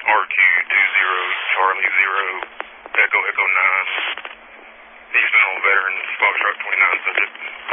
RQ20 Charlie 0 Echo Echo 9. He's been on veteran Foxtrot 29 subject.